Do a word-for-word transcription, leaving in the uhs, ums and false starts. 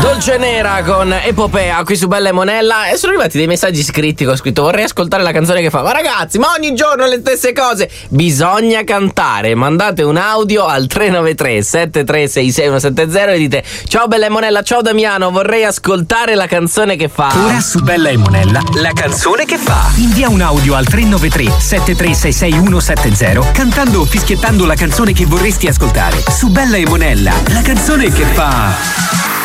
Dolce Nera con Epopea qui su Bella e Monella. E sono arrivati dei messaggi scritti che ho scritto: vorrei ascoltare la canzone che fa. Ma ragazzi, ma ogni giorno le stesse cose. Bisogna cantare. Mandate un audio al tre nove tre sette tre sei sei uno sette zero e dite: ciao Bella e Monella, ciao Damiano, vorrei ascoltare la canzone che fa. Ora su Bella e Monella, la canzone che fa. Invia un audio al tre nove tre sette tre sei sei uno sette zero cantando o fischiettando la canzone che vorresti ascoltare. Su Bella e Monella, la canzone che fa.